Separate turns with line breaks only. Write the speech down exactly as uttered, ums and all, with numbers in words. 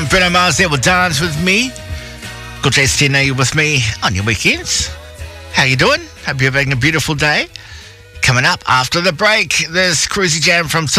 Bruno Mars there will dance with me. Good day, Stina, you with me on your weekends. How you doing? Hope you're having a beautiful day. Coming up after the break, there's Cruisy Jam from